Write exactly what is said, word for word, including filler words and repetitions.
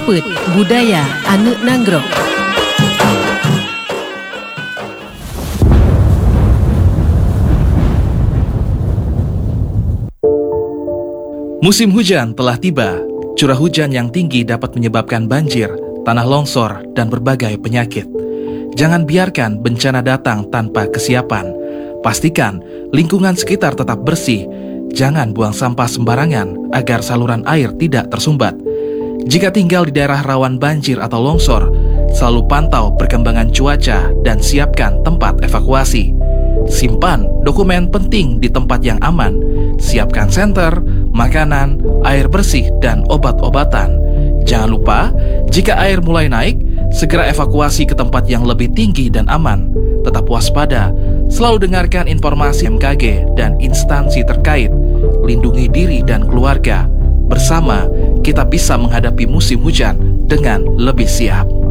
Liput Budaya Anu Nanggro. Musim hujan telah tiba. Curah hujan yang tinggi dapat menyebabkan banjir, tanah longsor, dan berbagai penyakit. Jangan biarkan bencana datang tanpa kesiapan. Pastikan lingkungan sekitar tetap bersih. Jangan buang sampah sembarangan agar saluran air tidak tersumbat. Jika tinggal di daerah rawan banjir atau longsor, selalu pantau perkembangan cuaca dan siapkan tempat evakuasi. Simpan dokumen penting di tempat yang aman. Siapkan senter, makanan, air bersih, dan obat-obatan. Jangan lupa, jika air mulai naik, segera evakuasi ke tempat yang lebih tinggi dan aman. Tetap waspada, selalu dengarkan informasi M K G dan instansi terkait. Lindungi diri dan keluarga. Bersama, kita bisa menghadapi musim hujan dengan lebih siap.